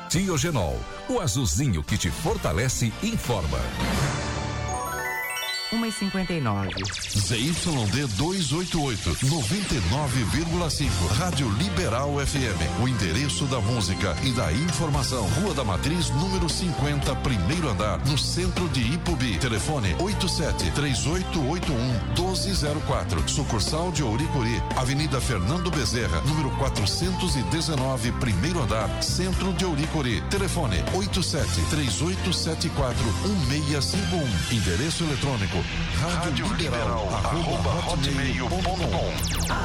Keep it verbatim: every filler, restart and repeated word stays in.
Tiogenol, o azulzinho que te fortalece e informa. uma e cinquenta e nove. Z Y D duzentos e oitenta e oito, noventa e nove vírgula cinco. Rádio Liberal F M. O endereço da música e da informação. Rua da Matriz, número cinquenta, primeiro andar, no centro de Ipubi. Telefone oito sete três oito oito um um dois zero quatro. Sucursal de Ouricuri. Avenida Fernando Bezerra, número quatrocentos e dezenove, primeiro andar, centro de Ouricuri. Telefone oito sete três oito sete quatro um seis cinco um. Endereço eletrônico Rádio Liberal, arroba hotmail ponto com.